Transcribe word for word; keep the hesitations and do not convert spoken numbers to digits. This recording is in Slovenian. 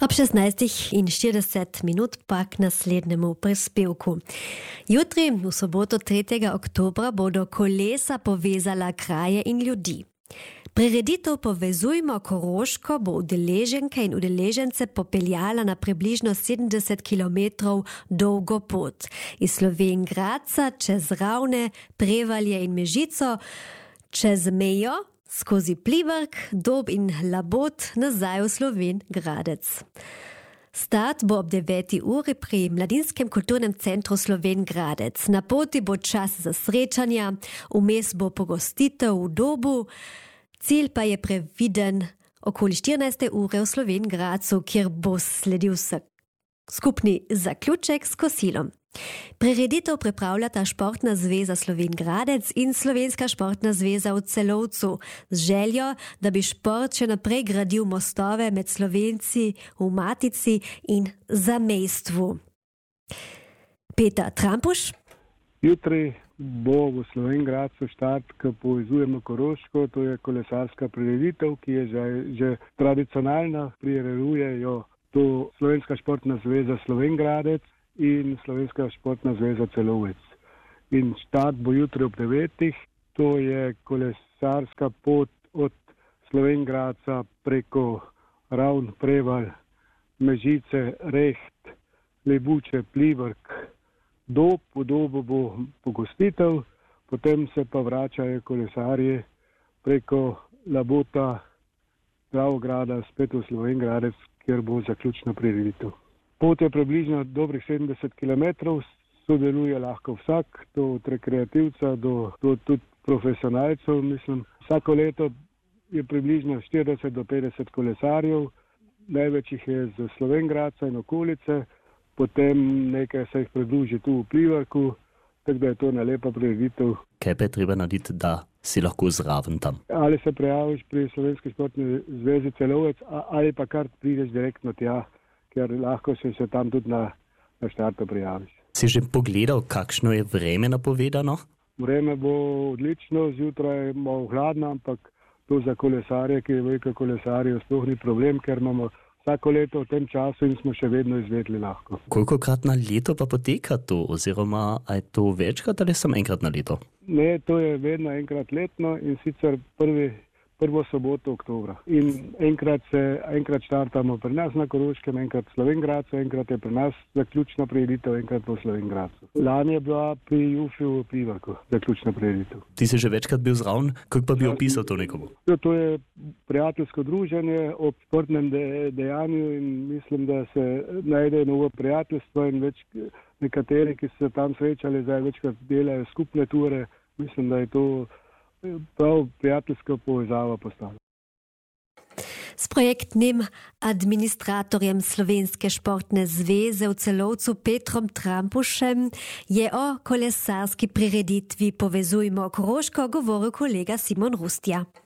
Ob šestnajst in štirideset minut pak naslednjemu prispevku. Jutri, v soboto tretjega oktobra, bodo kolesa povezala kraje in ljudi. Prireditev Povezujmo Koroško bo udeleženke in udeležence popeljala na približno sedemdeset kilometrov dolgo pot. Iz Slovenj Gradca čez Ravne, Prevalje in Mežico, čez mejo, skozi Pliberk, Dob in Labot nazaj v Slovenj Gradec. Start bo ob deveti uri pri Mladinskem kulturnem centru Slovenj Gradec. Na poti bo čas za srečanja, vmes bo pogostitev v Dobu, cilj pa je previden okoli štirinajste ure v Slovenj Gradcu, kjer bo sledil skupni zaključek s kosilom. Prireditev pripravljata Športna zveza Slovenj Gradec in Slovenska športna zveza v Celovcu z željo, da bi šport še naprej gradil mostove med Slovenci v matici in zamejstvu. Peter Trampuš. Jutri bo v Slovenj Gradcu štart, ko Povezujemo Koroško, to je kolesarska prireditev, ki je že, že tradicionalna, prirejujejo to Slovenska športna zveza Slovenj Gradec in Slovenska športna zveza Celovec. In štart bo jutri ob devetih, to je kolesarska pot od Slovenj Gradca preko Ravn, Prevalj, Mežice, Reht, Lebuče, Pliberk, Dob, v Dobu bo pogostitev, potem se pa vračajo kolesarje preko Labota, Dravograda, spet v Slovenj Gradec, kjer bo zaključna prireditev. Pot je približno dobrih sedemdeset kilometrov, sodeluje lahko vsak, do od rekreativca do, do tudi profesionalcev, mislim. Vsako leto je približno štirideset do petdeset kolesarjev, največ jih je z Slovenj Gradca in okolice, potem nekaj se jih pridruži tu v Pliberku, tako da je to ena lepa prireditev. Kaj pa je treba narediti, da si lahko zraven tam? Ali se prijaviš pri Slovenski športni zvezi Celovec, ali pa kar prideš direktno tja, ker lahko se, se tam tudi na, na štartu prijaviš. Si že pogledal, kakšno je vreme napovedano? Vreme bo odlično, zjutraj malo hladno, ampak to za kolesarje, ki je veliko kolesarjev, sploh ni problem, ker imamo vsako leto v tem času in smo še vedno izvedli lahko. Kolikokrat na leto pa poteka to, oziroma je to večkrat ali samo enkrat na leto? Ne, to je vedno enkrat letno in sicer prvi prvo soboto oktobra. In enkrat se, enkrat štartamo pri nas na Koroškem, enkrat v Slovenj Gradcu, enkrat je pri nas zaključna prireditev, enkrat v Slovenj Gradcu. Lani je bila pri Jufi v Pliberku zaključna prireditev. Ti si že večkrat bil zraven, kako pa bi ja, opisal to nekomu? To je prijateljsko druženje ob športnem de, dejanju in mislim, da se najde novo prijateljstvo in več nekateri, ki so se tam srečali, zdaj večkrat delajo skupne ture. Mislim, da je to prav prijateljska povezava postala. S projektnim administratorjem Slovenske športne zveze v Celovcu Petrom Trampušem je o kolesarski prireditvi Povezujmo Koroško govoril kolega Simon Rustja.